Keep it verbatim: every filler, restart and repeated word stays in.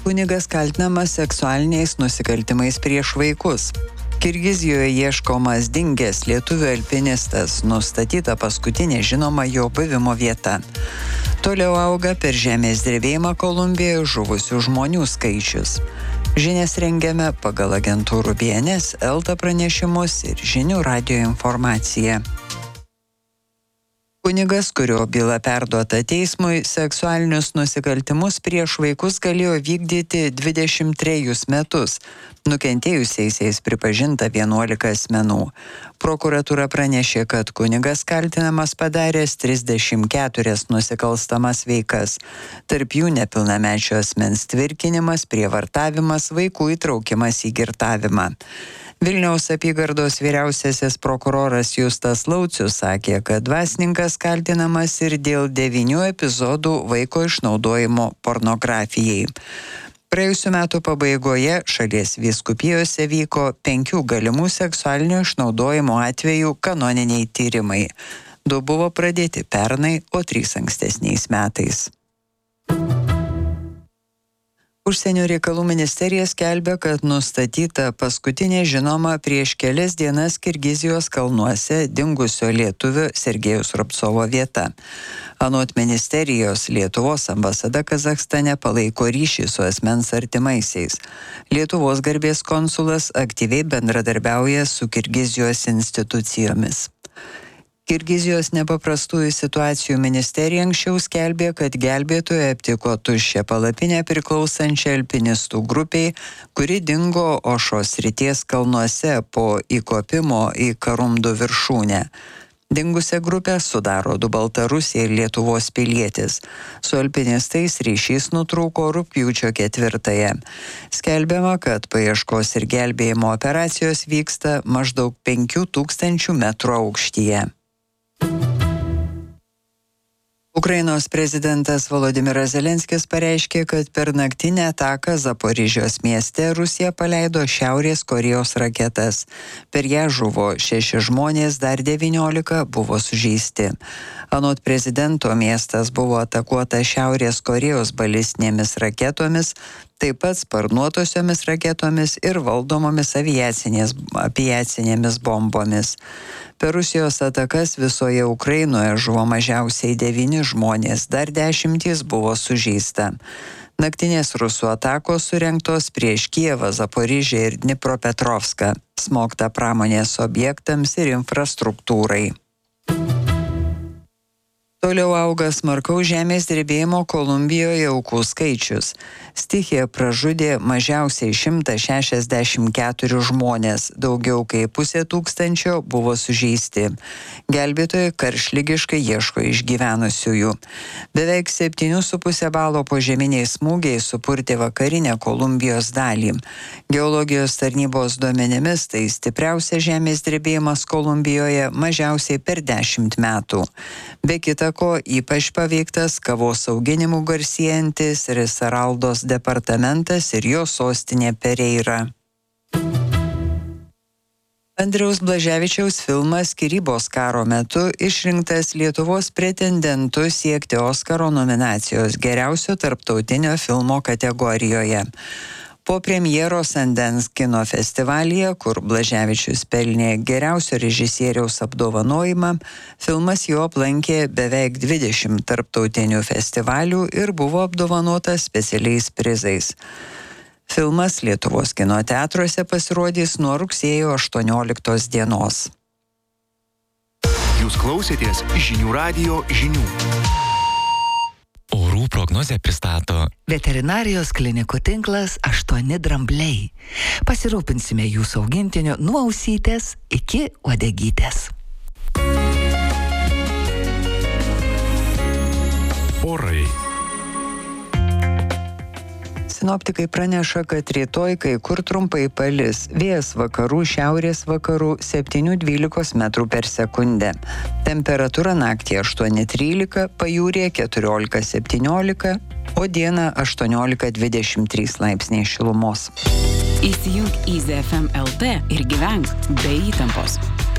Kunigas kaltinamas seksualiniais nusikaltimais prieš vaikus. Kirgizijoje ieškomas dingęs lietuvių alpinistas, nustatyta paskutinė žinoma jo buvimo vieta. Toliau auga per žemės drebėjimą Kolumbijoje žuvusių žmonių skaičius. Žinias rengiame pagal agentūrų B N S, Elta pranešimus ir žinių radijo informaciją. Kunigas, kurio byla perduota teismui, seksualinius nusikaltimus prieš vaikus galėjo vykdyti dvidešimt trejus metus. Nukentėjusiaisiais pripažinta vienuolika asmenų. Prokuratūra pranešė, kad kunigas kaltinamas padaręs trisdešimt keturias nusikalstamas veikas. Tarp jų nepilnamečio asmens tvirkinimas, prievartavimas, vaikų įtraukimas į girtavimą. Vilniaus apygardos vyriausiasis prokuroras Justas Laucius sakė, kad dvasininkas kaltinamas ir dėl devynių epizodų vaiko išnaudojimo pornografijai. Praėjusių metų pabaigoje šalies vyskupijose vyko penkių galimų seksualinio išnaudojimo atvejų kanoniniai tyrimai. Du buvo pradėti pernai, o trys ankstesniais metais. Užsienio reikalų ministerija skelbia, kad nustatyta paskutinė žinoma prieš kelias dienas Kirgizijos kalnuose dingusio lietuvio Sergejaus Rubcovo vieta. Anot ministerijos, Lietuvos ambasada Kazachstane palaiko ryšį su asmens artimaisiais. Lietuvos garbės konsulas aktyviai bendradarbiauja su Kirgizijos institucijomis. Kirgizijos nepaprastųjų situacijų ministerija anksčiau skelbė, kad gelbėtojai aptiko tuščią palapinę priklausančią alpinistų grupiai, kuri dingo Ošos srities kalnuose po įkopimo į Karumdų viršūnę. Dingusią grupę sudaro du Baltarusiai ir Lietuvos pilietis. Su alpinistais ryšys nutrūko rugpjūčio ketvirtąją. Skelbiama, kad paieškos ir gelbėjimo operacijos vyksta maždaug penkių tūkstančių metrų aukštyje. Ukrainos prezidentas Volodymyras Zelenskis pareiškė, kad per naktinę ataką Zaporižės mieste Rusija paleido Šiaurės Korėjos raketas. Per ją žuvo šeši žmonės, dar devyniolika buvo sužeisti. Anot prezidento, miestas buvo atakuotas Šiaurės Korėjos balistinėmis raketomis, taip pat sparnuotosiomis raketomis ir valdomomis aviacinėmis bombomis. Per Rusijos atakas visoje Ukrainoje žuvo mažiausiai devyni žmonės, dar dešimtys buvo sužeista. Naktinės rusų atakos surengtos prieš Kijevą, Zaporižę ir Dnipropetrovską, smogta pramonės objektams ir infrastruktūrai. Toliau auga smarkaus žemės drebėjimo Kolumbijoje aukų skaičius. Stichija pražudė mažiausiai šimtą šešiasdešimt keturis žmonės, daugiau kaip pusė tūkstančio buvo sužeisti. Gelbėtojai karštligiškai ieško išgyvenusiųjų. Beveik septynių su puse balo požeminiai smūgiai supurtė vakarinę Kolumbijos dalį. Geologijos tarnybos duomenimis tai stipriausias žemės drebėjimas Kolumbijoje mažiausiai per dešimt metų. Be kita ko, ypač paveiktas kavos auginimu garsėjantis Risaraldos departamentas ir jo sostinė Pereira. Andriaus Blaževičiaus filmas Skyrybos karo metu išrinktas Lietuvos pretendentu siekti Oskaro nominacijos geriausio tarptautinio filmo kategorijoje. Po premjeros Sundance kino festivalyje, kur Blaževičius pelnė geriausio režisieriaus apdovanojimą, filmas jo aplankė beveik dvidešimt tarptautinių festivalių ir buvo apdovanotas specialiais prizais. Filmas Lietuvos kino teatruose pasirodys nuo rugsėjo aštuonioliktos dienos. Jūs klausėtės žinių radijo žinių. Orų prognozę pristato Veterinarijos klinikų tinklas aštuoni drambliai. Pasirūpinsime jūsų augintiniu nuo ausytės iki uodegytės. Orai. Sinoptikai praneša, kad rytoj kai kur trumpai palis. Vėjas vakarų, šiaurės vakarų septyni dvylika metrų per sekundę. Temperatūra naktį aštuoni trylika, pajūryje keturiolika septyniolika, o dieną aštuoniolika dvidešimt trys laipsniai šilumos. Įsijunk į Z F M L T ir gyvenk be įtampos.